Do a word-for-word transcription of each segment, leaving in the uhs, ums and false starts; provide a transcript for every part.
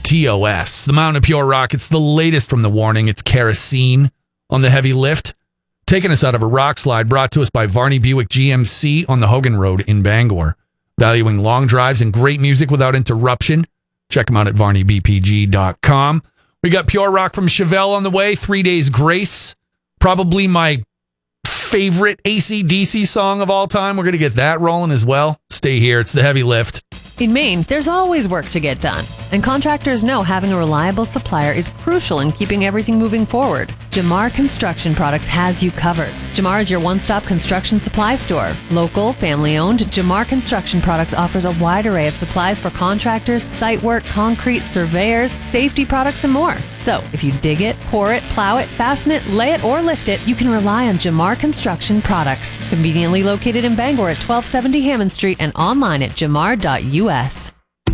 T O S. The Mountain of Pure Rock. It's the latest from the warning. It's kerosene on the heavy lift. Taking us out of a rock slide, brought to us by Varney Buick G M C on the Hogan Road in Bangor. Valuing long drives and great music without interruption. Check them out at varney b p g dot com. We got Pure Rock from Chevelle on the way. Three Days Grace. Probably my favorite A C D C song of all time. We're going to get that rolling as well. Stay here. It's the heavy lift. In Maine, there's always work to get done, and contractors know having a reliable supplier is crucial in keeping everything moving forward. Jamar Construction Products has you covered. Jamar is your one-stop construction supply store. Local, family-owned, Jamar Construction Products offers a wide array of supplies for contractors, site work, concrete, surveyors, safety products, and more. So, if you dig it, pour it, plow it, fasten it, lay it, or lift it, you can rely on Jamar Construction Products. Conveniently located in Bangor at twelve seventy Hammond Street and online at jamar dot u s.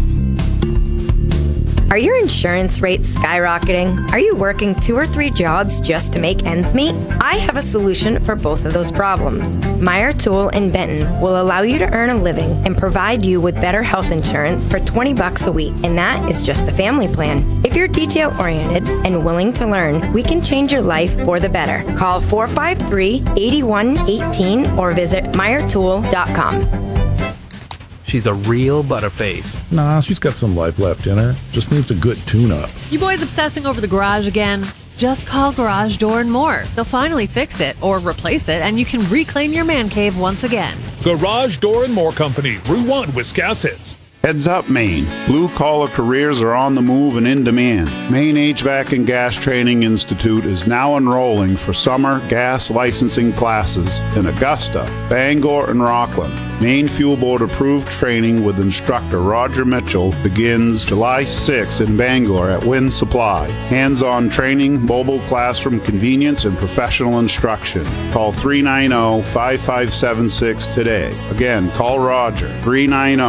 Are your insurance rates skyrocketing? Are you working two or three jobs just to make ends meet? I have a solution for both of those problems. Meyer Tool in Benton will allow you to earn a living and provide you with better health insurance for twenty bucks a week, and that is just the family plan. If you're detail-oriented and willing to learn, we can change your life for the better. Call four five three, eight one one eight or visit meyer tool dot com. She's a real butterface. Nah, she's got some life left in her. Just needs a good tune-up. You boys obsessing over the garage again? Just call Garage Door and More. They'll finally fix it or replace it, and you can reclaim your man cave once again. Garage Door and More Company, Route one, Wiscasset. Heads up, Maine. Blue-collar careers are on the move and in demand. Maine H V A C and Gas Training Institute is now enrolling for summer gas licensing classes in Augusta, Bangor, and Rockland. Maine Fuel Board approved training with instructor Roger Mitchell begins July sixth in Bangor at Wind Supply. Hands-on training, mobile classroom convenience, and professional instruction. Call three nine zero, five five seven six today. Again, call Roger, three nine zero,